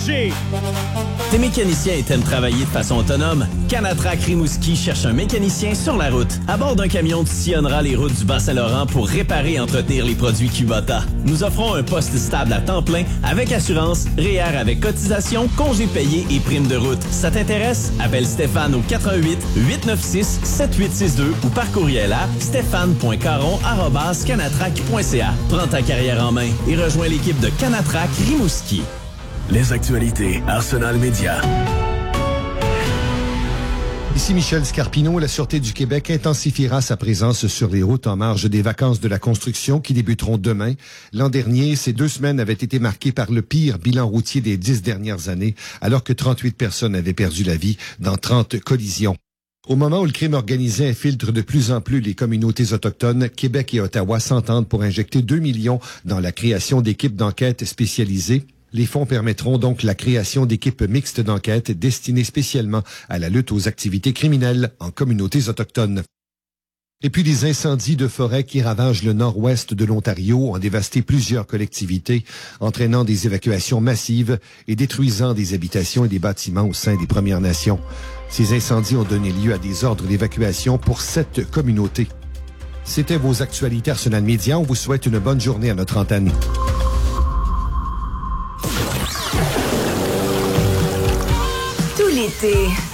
marché. Tes mécaniciens et t'aimes travailler de façon autonome? Canatrac Rimouski cherche un mécanicien sur la route. À bord d'un camion, tu sillonneras les routes du Bas-Saint-Laurent pour réparer et entretenir les produits Kubota. Nous offrons un poste stable à temps plein avec assurance, REER avec cotisation, congés payés et primes de route. Ça t'intéresse? Appelle Stéphane au 88 896 7862 ou par courriel à stéphane.caron@canatrac.ca. Prends ta carrière en main et rejoins l'équipe de Canatrac Rimouski. Les actualités Arsenal Média. Ici Michel Scarpino. La Sûreté du Québec intensifiera sa présence sur les routes en marge des vacances de la construction qui débuteront demain. L'an dernier, ces 2 semaines avaient été marquées par le pire bilan routier des 10 dernières années, alors que 38 personnes avaient perdu la vie dans 30 collisions. Au moment où le crime organisé infiltre de plus en plus les communautés autochtones, Québec et Ottawa s'entendent pour injecter 2 millions dans la création d'équipes d'enquête spécialisées. Les fonds permettront donc la création d'équipes mixtes d'enquête destinées spécialement à la lutte aux activités criminelles en communautés autochtones. Et puis les incendies de forêt qui ravagent le nord-ouest de l'Ontario ont dévasté plusieurs collectivités, entraînant des évacuations massives et détruisant des habitations et des bâtiments au sein des Premières Nations. Ces incendies ont donné lieu à des ordres d'évacuation pour 7 communautés. C'était vos actualités Arsenal Média. On vous souhaite une bonne journée à notre antenne. Tout l'été,